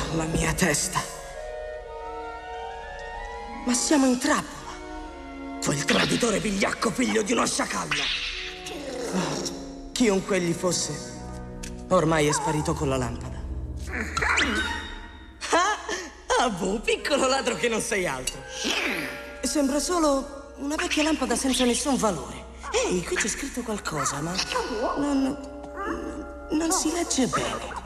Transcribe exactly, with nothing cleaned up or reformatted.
La mia testa. Ma siamo in trappola. Quel traditore vigliacco figlio di uno sciacallo. Oh, chiunque egli fosse, ormai è sparito con la lampada. Ah, Abu, piccolo ladro che non sei altro. Sembra solo una vecchia lampada senza nessun valore. Ehi, qui c'è scritto qualcosa, ma non, non si legge bene.